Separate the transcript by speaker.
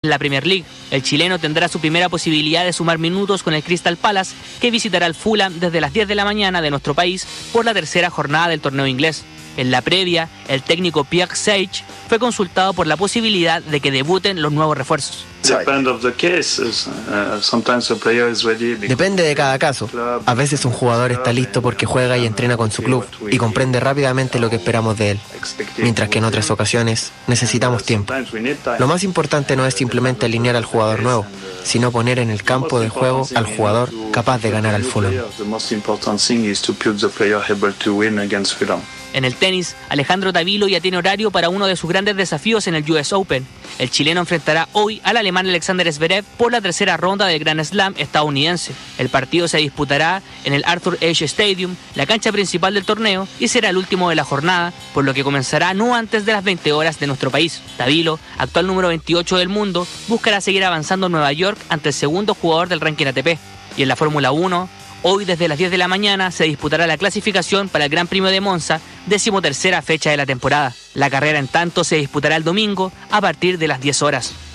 Speaker 1: En la Premier League, el chileno tendrá su primera posibilidad de sumar minutos con el Crystal Palace, que visitará el Fulham desde las 10 de la mañana de nuestro país por la tercera jornada del torneo inglés. En la previa, el técnico Pierre Sage fue consultado por la posibilidad de que debuten los nuevos refuerzos.
Speaker 2: Depende de cada caso. A veces un jugador está listo porque juega y entrena con su club y comprende rápidamente lo que esperamos de él, mientras que en otras ocasiones necesitamos tiempo. Lo más importante no es simplemente alinear al jugador nuevo, sino poner en el campo de juego al jugador capaz de ganar al Fulham.
Speaker 1: En el tenis, Alejandro Tavilo ya tiene horario para uno de sus grandes desafíos en el US Open. El chileno enfrentará hoy al alemán Alexander Zverev por la tercera ronda del Grand Slam estadounidense. El partido se disputará en el Arthur Ashe Stadium, la cancha principal del torneo, y será el último de la jornada, por lo que comenzará no antes de las 20 horas de nuestro país. Tavilo, actual número 28 del mundo, buscará seguir avanzando en Nueva York ante el segundo jugador del ranking ATP. Y en la Fórmula 1, hoy desde las 10 de la mañana se disputará la clasificación para el Gran Premio de Monza, 13ª fecha de la temporada. La carrera en tanto se disputará el domingo a partir de las 10 horas.